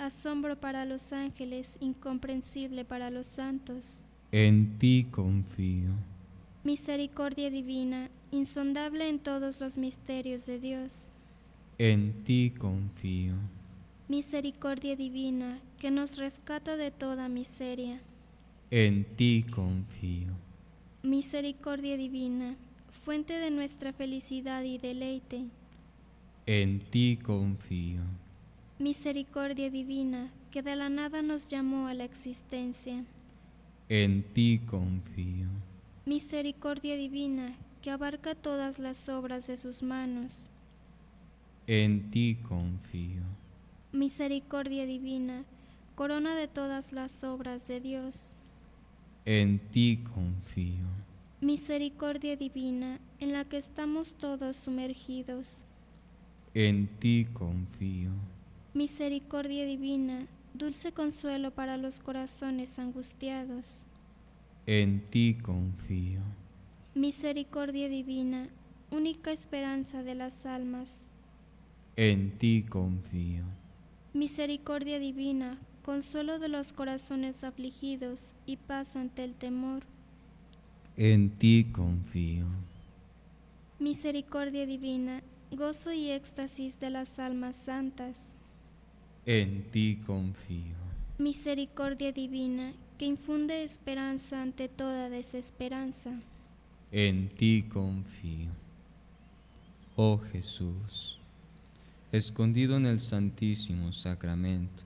asombro para los ángeles, incomprensible para los santos. En ti confío. Misericordia divina, insondable en todos los misterios de Dios. En ti confío. Misericordia divina, que nos rescata de toda miseria. En ti confío. Misericordia divina, fuente de nuestra felicidad y deleite. En ti confío. Misericordia divina, que de la nada nos llamó a la existencia. En ti confío. Misericordia divina, que abarca todas las obras de sus manos. En ti confío. Misericordia divina, corona de todas las obras de Dios. En ti confío. Misericordia divina, en la que estamos todos sumergidos. En ti confío. Misericordia divina, dulce consuelo para los corazones angustiados. En ti confío. Misericordia divina, única esperanza de las almas. En ti confío. Misericordia divina, consuelo de los corazones afligidos y paz ante el temor. En ti confío. Misericordia divina, gozo y éxtasis de las almas santas. En ti confío. Misericordia divina, que infunde esperanza ante toda desesperanza. En ti confío. Oh Jesús, escondido en el Santísimo Sacramento,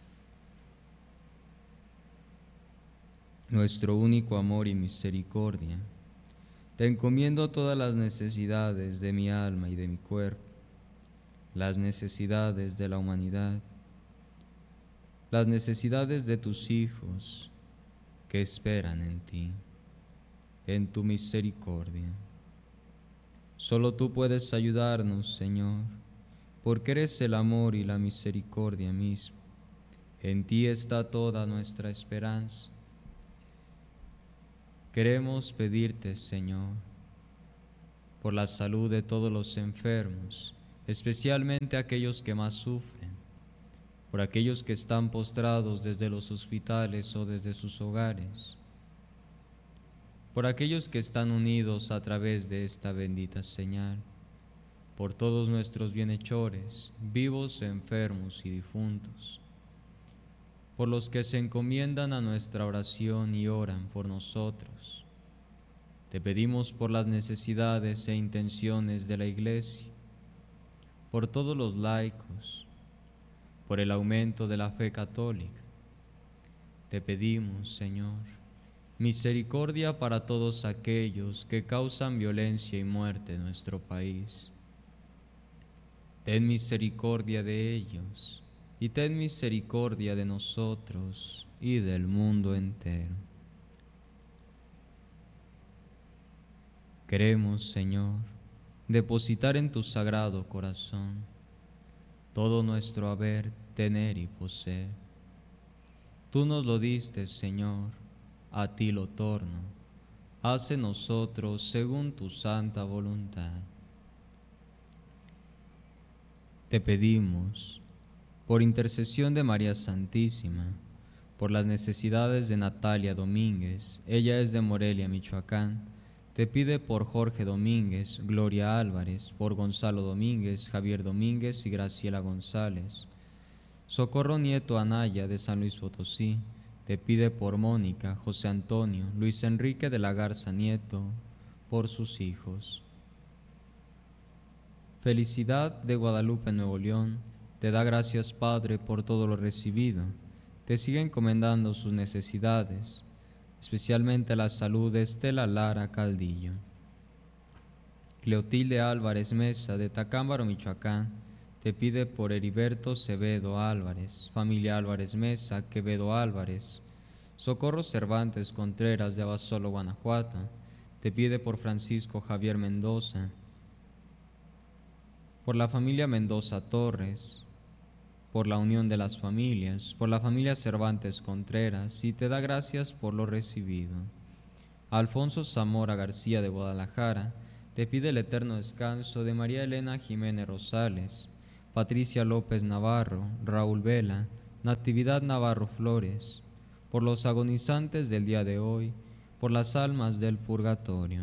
nuestro único amor y misericordia, te encomiendo todas las necesidades de mi alma y de mi cuerpo, las necesidades de la humanidad, las necesidades de tus hijos que esperan en ti, en tu misericordia. Solo tú puedes ayudarnos, Señor, porque eres el amor y la misericordia mismo. En ti está toda nuestra esperanza. Queremos pedirte, Señor, por la salud de todos los enfermos, especialmente aquellos que más sufren, por aquellos que están postrados desde los hospitales o desde sus hogares, por aquellos que están unidos a través de esta bendita señal, por todos nuestros bienhechores, vivos, enfermos y difuntos, por los que se encomiendan a nuestra oración y oran por nosotros. Te pedimos por las necesidades e intenciones de la Iglesia, por todos los laicos, por el aumento de la fe católica. Te pedimos, Señor, misericordia para todos aquellos que causan violencia y muerte en nuestro país. Ten misericordia de ellos y ten misericordia de nosotros y del mundo entero. Queremos, Señor, depositar en tu sagrado corazón todo nuestro haber, tener y poseer. Tú nos lo diste, Señor, a ti lo torno. Haz en nosotros según tu santa voluntad. Te pedimos, por intercesión de María Santísima, por las necesidades de Natalia Domínguez, ella es de Morelia, Michoacán. Te pide por Jorge Domínguez, Gloria Álvarez, por Gonzalo Domínguez, Javier Domínguez y Graciela González. Socorro Nieto Anaya, de San Luis Potosí, te pide por Mónica, José Antonio, Luis Enrique de la Garza Nieto, por sus hijos. Felicidad de Guadalupe, Nuevo León, te da gracias, Padre, por todo lo recibido. Te sigue encomendando sus necesidades, especialmente la salud de Estela Lara Caldillo. Cleotilde Álvarez Mesa, de Tacámbaro, Michoacán, te pide por Heriberto Cebedo Álvarez, familia Álvarez Mesa, Quevedo Álvarez. Socorro Cervantes Contreras, de Abasolo, Guanajuato, te pide por Francisco Javier Mendoza, por la familia Mendoza Torres, por la unión de las familias, por la familia Cervantes Contreras, y te da gracias por lo recibido. Alfonso Zamora García, de Guadalajara, te pide el eterno descanso de María Elena Jiménez Rosales, Patricia López Navarro, Raúl Vela, Natividad Navarro Flores, por los agonizantes del día de hoy, por las almas del purgatorio.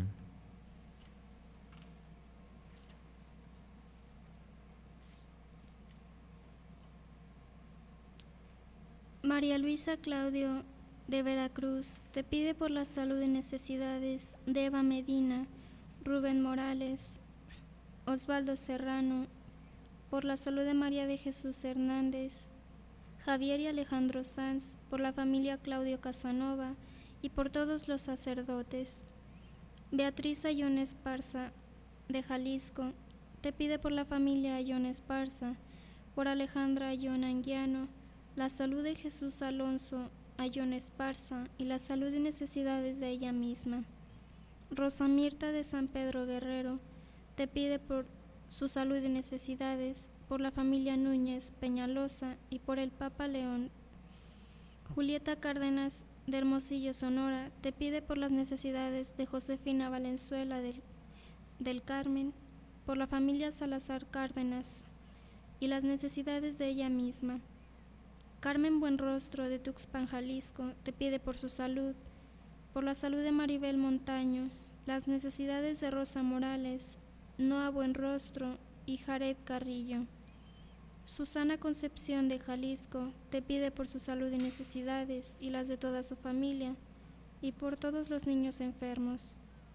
María Luisa Claudio de Veracruz te pide por la salud y necesidades de Eva Medina, Rubén Morales, Osvaldo Serrano, por la salud de María de Jesús Hernández, Javier y Alejandro Sanz, por la familia Claudio Casanova y por todos los sacerdotes. Beatriz Ayón Esparza de Jalisco te pide por la familia Ayón Esparza, por Alejandra Ayón Anguiano, la salud de Jesús Alonso Ayón Esparza y la salud y necesidades de ella misma. Rosa Mirta de San Pedro Guerrero te pide por su salud y necesidades, por la familia Núñez Peñalosa y por el Papa León. Julieta Cárdenas de Hermosillo, Sonora, te pide por las necesidades de Josefina Valenzuela del Carmen, por la familia Salazar Cárdenas y las necesidades de ella misma. Carmen Buenrostro de Tuxpan, Jalisco, te pide por su salud, por la salud de Maribel Montaño, las necesidades de Rosa Morales, Noa Buenrostro y Jared Carrillo. Susana Concepción de Jalisco te pide por su salud y necesidades y las de toda su familia y por todos los niños enfermos.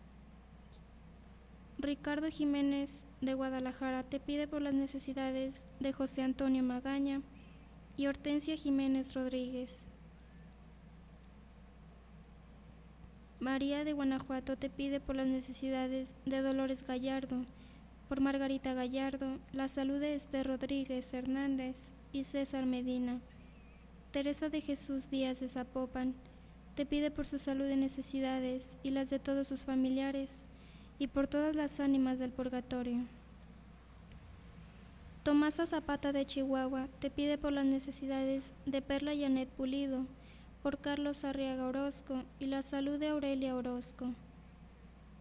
Ricardo Jiménez de Guadalajara te pide por las necesidades de José Antonio Magaña y Hortensia Jiménez Rodríguez. María de Guanajuato te pide por las necesidades de Dolores Gallardo, por Margarita Gallardo, la salud de Esther Rodríguez Hernández y César Medina. Teresa de Jesús Díaz de Zapopan te pide por su salud y necesidades y las de todos sus familiares y por todas las ánimas del purgatorio. Tomasa Zapata de Chihuahua te pide por las necesidades de Perla Janet Pulido, por Carlos Arriaga Orozco y la salud de Aurelia Orozco.